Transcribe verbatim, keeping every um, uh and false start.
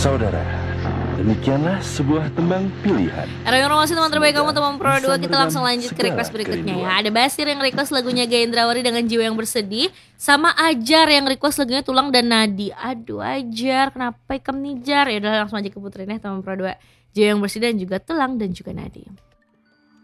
Saudara, demikianlah sebuah tembang pilihan. Ada yang masih teman terbaik kamu teman Pro dua. bisa Kita langsung meredam lanjut ke segala request berikutnya ya. kerinduan. Ada Basir yang request lagunya Gendrawari dengan Jiwa yang Bersedih, sama Ajar yang request lagunya Tulang dan Nadi. Aduh Ajar, kenapa ikam nih Jar? Ya udah langsung aja ke puterin ya teman Pro dua. Jiwa yang Bersedih dan juga Tulang dan juga Nadi.